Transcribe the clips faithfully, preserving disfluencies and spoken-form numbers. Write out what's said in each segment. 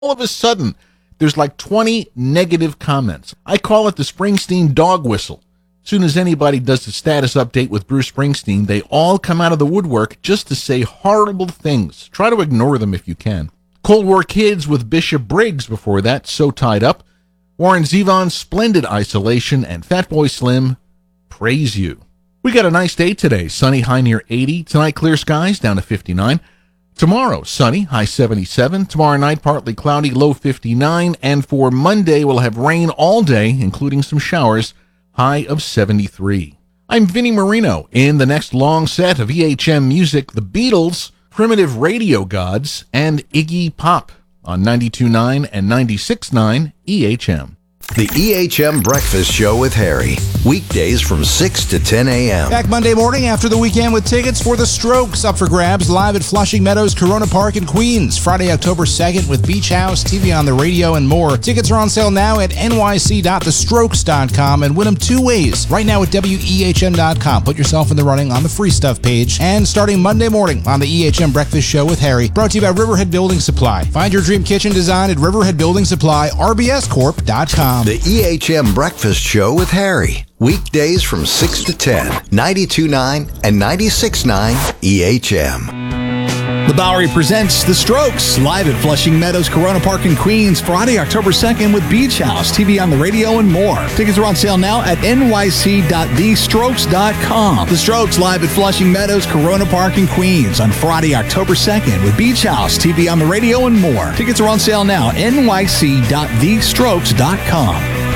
All of a sudden, there's like twenty negative comments. I call it the Springsteen dog whistle. As soon as anybody does the status update with Bruce Springsteen, they all come out of the woodwork just to say horrible things. Try to ignore them if you can. Cold War Kids with Bishop Briggs before that, So Tied Up. Warren Zevon's Splendid Isolation, and Fatboy Slim, Praise You. We got a nice day today. Sunny, high near eighty. Tonight, clear skies, down to fifty-nine. Tomorrow, sunny, high seventy-seven. Tomorrow night, partly cloudy, low fifty-nine. And for Monday, we'll have rain all day, including some showers, high of seventy-three. I'm Vinnie Marino. In the next long set of E H M music, the Beatles, Primitive Radio Gods, and Iggy Pop on ninety-two point nine and ninety-six point nine E H M. The E H M Breakfast Show with Harry. Weekdays from six to ten a.m. Back Monday morning after the weekend with tickets for The Strokes up for grabs live at Flushing Meadows, Corona Park in Queens. Friday, October second with Beach House, T V on the radio, and more. Tickets are on sale now at N Y C dot the strokes dot com and win them two ways. Right now at W E H M dot com. Put yourself in the running on the free stuff page. And starting Monday morning on the E H M Breakfast Show with Harry. Brought to you by Riverhead Building Supply. Find your dream kitchen design at Riverhead Building Supply, R B S corp dot com. The E H M Breakfast Show with Harry. Weekdays from six to ten, ninety-two point nine and ninety-six point nine E H M. The Bowery presents The Strokes live at Flushing Meadows, Corona Park in Queens, Friday, October second with Beach House, T V on the radio, and more. Tickets are on sale now at N Y C dot the strokes dot com. The Strokes live at Flushing Meadows, Corona Park in Queens on Friday, October second with Beach House, T V on the radio, and more. Tickets are on sale now at N Y C dot the strokes dot com.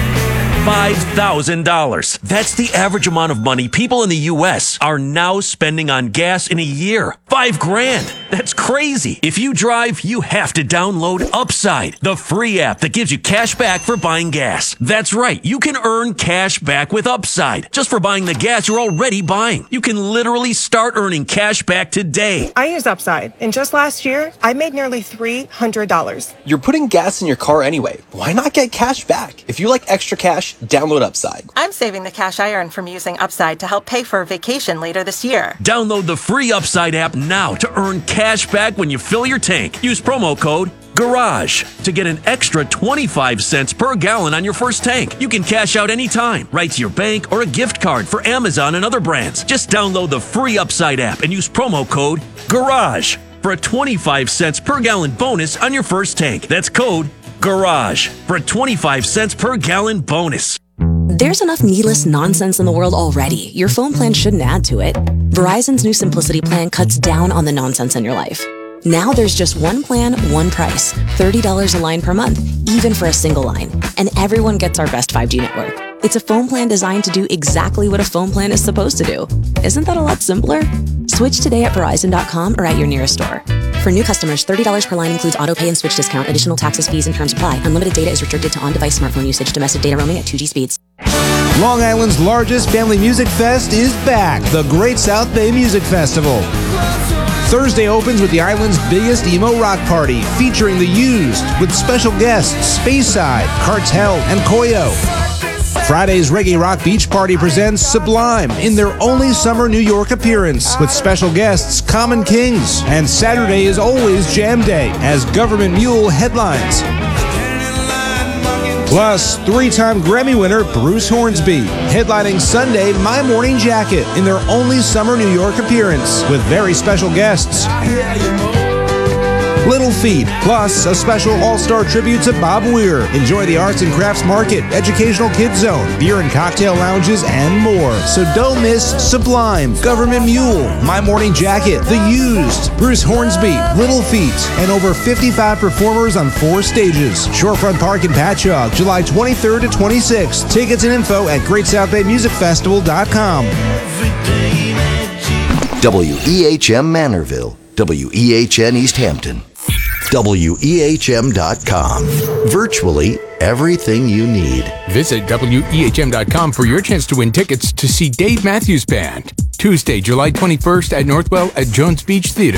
five thousand dollars. That's the average amount of money people in the U S are now spending on gas in a year. Five grand. That's crazy. If you drive, you have to download Upside, the free app that gives you cash back for buying gas. That's right. You can earn cash back with Upside just for buying the gas you're already buying. You can literally start earning cash back today. I use Upside, and just last year, I made nearly three hundred dollars. You're putting gas in your car anyway. Why not get cash back? If you like extra cash, download Upside. I'm saving the cash I earn from using Upside to help pay for a vacation later this year. Download the free Upside app now to earn cash back when you fill your tank. Use promo code GARAGE to get an extra twenty-five cents per gallon on your first tank. You can cash out anytime, right to your bank or a gift card for Amazon and other brands. Just download the free Upside app and use promo code GARAGE for a twenty-five cents per gallon bonus on your first tank. That's code GARAGE for a twenty-five cents per gallon bonus. There's enough needless nonsense in the world already. Your phone plan shouldn't add to it. Verizon's new Simplicity plan cuts down on the nonsense in your life. Now there's just one plan, one price. thirty dollars a line per month, even for a single line. And everyone gets our best five G network. It's a phone plan designed to do exactly what a phone plan is supposed to do. Isn't that a lot simpler? Switch today at Verizon dot com or at your nearest store. For new customers, thirty dollars per line includes auto pay and switch discount. Additional taxes, fees, and terms apply. Unlimited data is restricted to on-device smartphone usage. Domestic data roaming at two G speeds. Long Island's largest family music fest is back, the Great South Bay Music Festival. Thursday opens with the island's biggest emo rock party, featuring The Used, with special guests Speyside, Cartel, and Koyo. Friday's Reggae Rock Beach Party presents Sublime in their only summer New York appearance, with special guests Common Kings. And Saturday is always Jam Day, as Government Mule headlines. Plus, three-time Grammy winner Bruce Hornsby, headlining Sunday My Morning Jacket in their only summer New York appearance, with very special guests. Little Feat, plus a special all-star tribute to Bob Weir. Enjoy the arts and crafts market, educational kids zone, beer and cocktail lounges, and more. So don't miss Sublime, Government Mule, My Morning Jacket, The Used, Bruce Hornsby, Little Feat, and over fifty-five performers on four stages. Shorefront Park in Patchogue, July twenty-third to twenty-sixth. Tickets and info at great south bay music festival dot com. W E H M Manorville, W E H N East Hampton, W E H M dot com. Virtually everything you need. Visit W E H M dot com for your chance to win tickets to see Dave Matthews Band. Tuesday, July twenty-first at Northwell at Jones Beach Theater.